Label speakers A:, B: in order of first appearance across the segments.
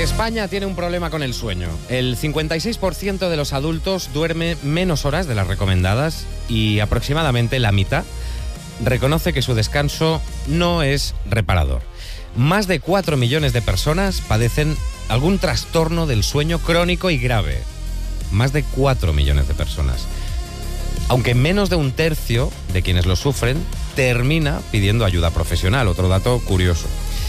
A: España tiene un problema con el sueño. El 56% de los adultos duerme menos horas de las recomendadas y aproximadamente la mitad reconoce que su descanso no es reparador. Más de 4 millones de personas padecen algún trastorno del sueño crónico y grave. Más de 4 millones de personas. Aunque menos de un tercio de quienes lo sufren termina pidiendo ayuda profesional. Otro dato curioso.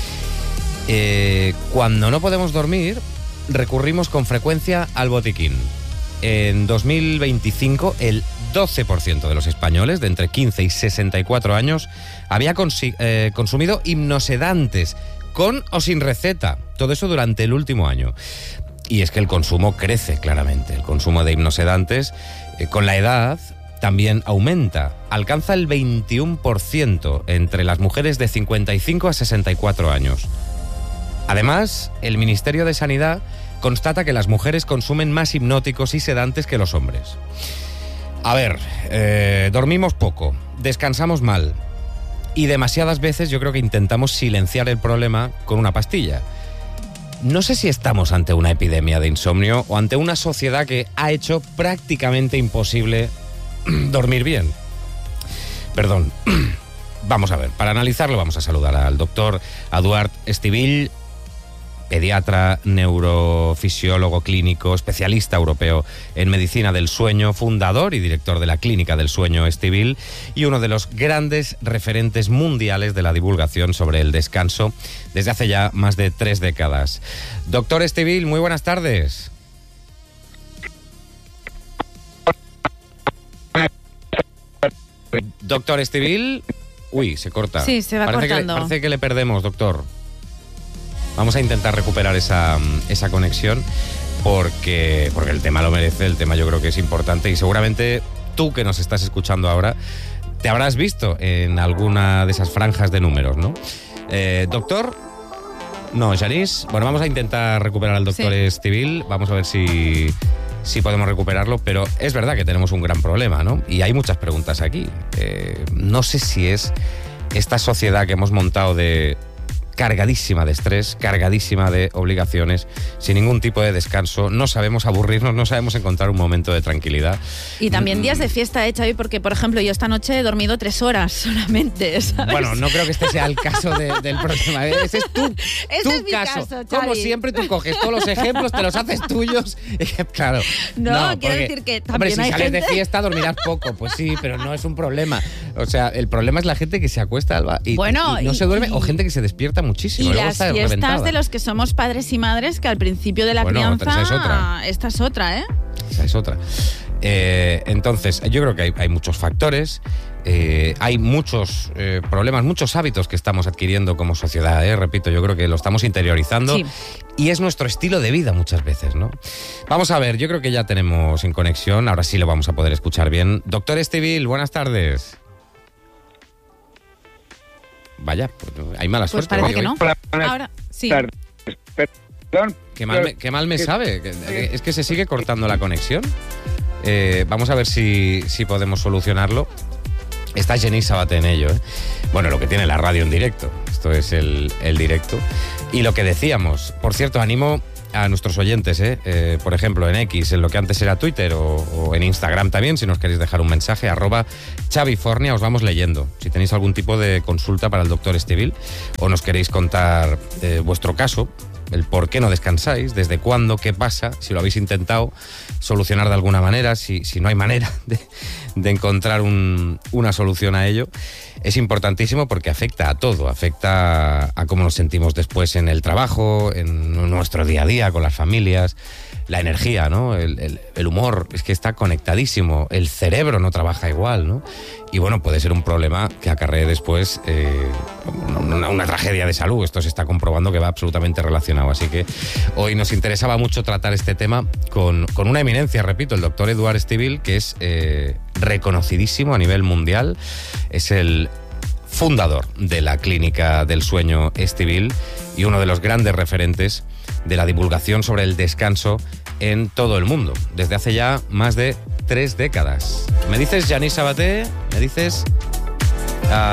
A: Cuando no podemos dormir, recurrimos con frecuencia al botiquín. En 2025, el 12% de los españoles de entre 15 y 64 años había consumido hipnosedantes, con o sin receta. Todo eso durante el último año. Y es que el consumo crece claramente. El consumo de hipnosedantes con la edad también aumenta. Alcanza el 21% entre las mujeres de 55 a 64 años. Además, el Ministerio de Sanidad constata que las mujeres consumen más hipnóticos y sedantes que los hombres. A ver, dormimos poco, descansamos mal y demasiadas veces yo creo que intentamos silenciar el problema con una pastilla. No sé si estamos ante una epidemia de insomnio o ante una sociedad que ha hecho prácticamente imposible dormir bien. Perdón. Vamos a ver, para analizarlo vamos a saludar al doctor Eduard Estivill, pediatra, neurofisiólogo clínico, especialista europeo en medicina del sueño, fundador y director de la Clínica del Sueño Estivill y uno de los grandes referentes mundiales de la divulgación sobre el descanso desde hace ya más de 3 décadas. Doctor Estivill, muy buenas tardes. Doctor Estivill, uy, se corta.
B: Sí, se va cortando.
A: Parece que le perdemos, doctor. Vamos a intentar recuperar esa conexión porque el tema lo merece, el tema yo creo que es importante y seguramente tú que nos estás escuchando ahora te habrás visto en alguna de esas franjas de números, ¿no? Doctor, no, Janice, bueno, vamos a intentar recuperar al doctor Estivill, vamos a ver si podemos recuperarlo, pero es verdad que tenemos un gran problema, ¿no? Y hay muchas preguntas aquí. No sé si es esta sociedad que hemos montado cargadísima de estrés, cargadísima de obligaciones, sin ningún tipo de descanso, no sabemos aburrirnos, no sabemos encontrar un momento de tranquilidad.
B: Y también días de fiesta, Xavi, porque, por ejemplo, yo esta noche he dormido 3 horas solamente, ¿sabes?
A: Bueno, no creo que este sea el caso del problema. Ese es tu caso. Como siempre, tú coges todos los ejemplos, te los haces tuyos. Claro.
B: No, quiero decir que también
A: hombre, si sales de fiesta dormirás poco, pues sí, pero no es un problema. O sea, el problema es la gente que se acuesta, Alba, y no se duerme, o gente que se despierta muchísimo.
B: Y las fiestas reventada. De los que somos padres y madres, que al principio de la crianza... Esta es otra, ¿eh?
A: Esa es otra. Entonces, yo creo que hay muchos factores, hay muchos problemas, muchos hábitos que estamos adquiriendo como sociedad, repito, yo creo que lo estamos interiorizando y es nuestro estilo de vida muchas veces, ¿no? Vamos a ver, yo creo que ya tenemos en conexión, ahora sí lo vamos a poder escuchar bien. Doctor Estivill, buenas tardes. Vaya, pues hay mala suerte.
B: Pues parece que no. Ahora sí.
C: Perdón.
A: Qué mal me sabe. Es que se sigue cortando la conexión. Vamos a ver si podemos solucionarlo. Está Janice Sabaté en ello, ¿eh? Bueno, lo que tiene la radio en directo. Esto es el directo. Y lo que decíamos, por cierto, animo a nuestros oyentes, por ejemplo, en X, en lo que antes era Twitter, o en Instagram también, si nos queréis dejar un mensaje, @Xavifornia, os vamos leyendo. Si tenéis algún tipo de consulta para el doctor Estivill o nos queréis contar vuestro caso, el por qué no descansáis, desde cuándo, qué pasa, si lo habéis intentado solucionar de alguna manera, si no hay manera de encontrar una solución a ello. Es importantísimo porque afecta a todo, afecta a cómo nos sentimos después en el trabajo, en nuestro día a día, con las familias, la energía, ¿no? El humor, es que está conectadísimo, el cerebro no trabaja igual, ¿no? Y bueno, puede ser un problema que acarree después una tragedia de salud. Esto se está comprobando que va absolutamente relacionado. Así que hoy nos interesaba mucho tratar este tema con una eminencia, repito, el doctor Eduard Estivill, que es reconocidísimo a nivel mundial. Es el fundador de la Clínica del Sueño Estivill y uno de los grandes referentes de la divulgación sobre el descanso en todo el mundo, desde hace ya más de 3 décadas. ¿Me dices, Janice Sabaté? ¿Me dices?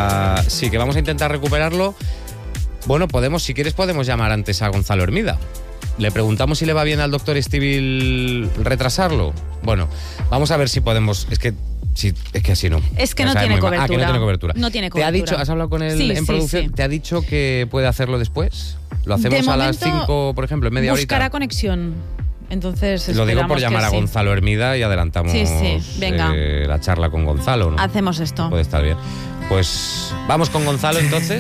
A: Sí, que vamos a intentar recuperarlo. Bueno, si quieres podemos llamar antes a Gonzalo Hermida. ¿Le preguntamos si le va bien al doctor Estíbil retrasarlo? Bueno, vamos a ver si podemos... Es que así no.
B: Es que no tiene cobertura.
A: Que no tiene cobertura.
B: No tiene cobertura.
A: ¿Te ha dicho, has hablado con él en producción?
B: Sí.
A: ¿Te ha dicho que puede hacerlo después? ¿Lo hacemos a las 5, por ejemplo, en media horita?
B: Buscará conexión. Entonces
A: lo digo por llamar a Gonzalo Hermida y adelantamos
B: Venga.
A: La charla con Gonzalo, ¿no?
B: Hacemos esto.
A: Puede estar bien. Pues vamos con Gonzalo entonces.